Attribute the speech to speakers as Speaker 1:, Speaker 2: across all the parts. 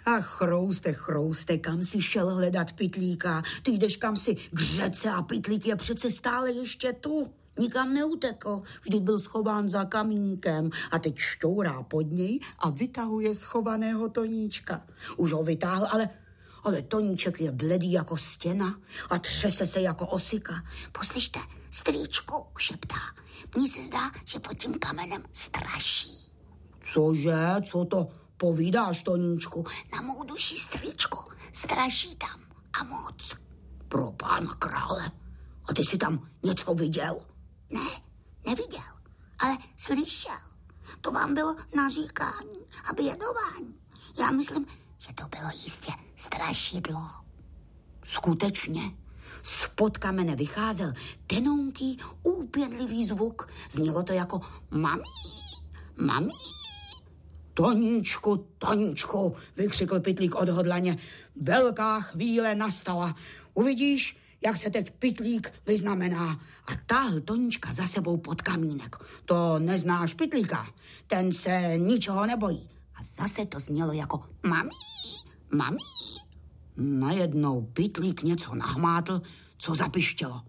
Speaker 1: A chrouste, kam si šel hledat Pytlíka? Ty jdeš kam si k řece a Pytlík je přece stále ještě tu. Nikam neutekl, vždy byl schován za kamínkem a teď šťourá pod něj a vytahuje schovaného Toníčka. Už ho vytáhl, ale Toníček je bledý jako stěna a třese se jako osika.
Speaker 2: Poslyšte, strýčku, šeptá. Mně se zdá, že pod tím kamenem straší.
Speaker 1: Cože? Co to povídáš, Toníčku?
Speaker 2: Na mou duši, strýčku, straší tam a moc.
Speaker 1: Pro pána krále. A ty jsi tam něco viděl?
Speaker 2: Ne, neviděl, ale slyšel. To vám bylo naříkání a bědování. Já myslím, že to bylo jistě strašidlo.
Speaker 1: Skutečně. Spod kamene vycházel tenonký, úpěnlivý zvuk. Znělo to jako mami, mami. Toníčku, vykřikl Pytlík odhodlaně. Velká chvíle nastala. Uvidíš, jak se teď Pytlík vyznamená. A táhl Toníčka za sebou pod kamínek. To neznáš Pytlíka, ten se ničeho nebojí. A zase to znělo jako mami, mami. Najednou Pytlík něco nahmátl, co zapištělo.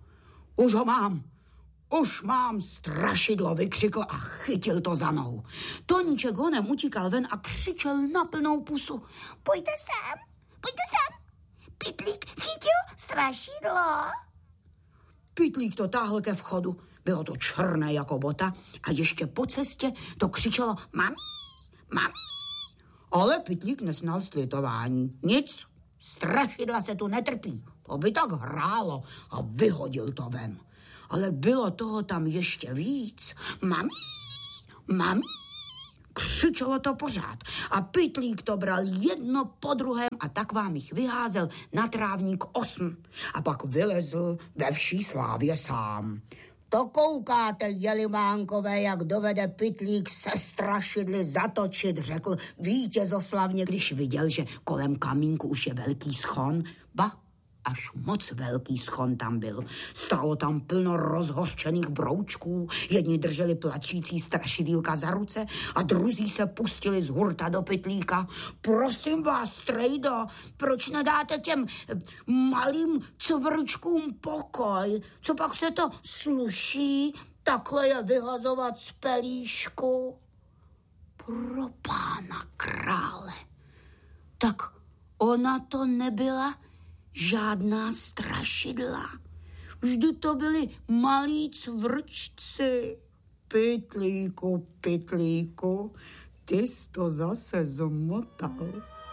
Speaker 1: Už mám strašidlo, vykřikl a chytil to za nohu. Toníček honem utíkal ven a křičel na plnou pusu.
Speaker 2: Pojďte sem. Pytlík chytil strašidlo.
Speaker 1: Pytlík to táhl ke vchodu. Bylo to černé jako bota a ještě po cestě to křičelo mami, mami. Ale Pytlík nesnal slitování. Nic, strašidla se tu netrpí. To by tak hrálo a vyhodil to ven. Ale bylo toho tam ještě víc. Mami, mami. Křičelo to pořád a Pytlík to bral jedno po druhém a tak vám jich vyházel na trávník 8 a pak vylezl ve vší slávě sám. To koukáte, jelimánkové, jak dovede Pytlík se strašidly zatočit, řekl vítězoslavně, když viděl, že kolem kamínku už je velký schon, ba, až moc velký schon tam byl. Stálo tam plno rozhořčených broučků, jedni drželi plačící strašidýlka za ruce a druzí se pustili z hurta do Pytlíka. Prosím vás, strejdo, proč nedáte těm malým cvrčkům pokoj? Co pak se to sluší takhle je vyhazovat z pelíšku? Pro pána krále. Tak ona to nebyla žádná strašidla. Vždy to byli malí cvrčci. Pytlíku, ty jsi to zase zmotal.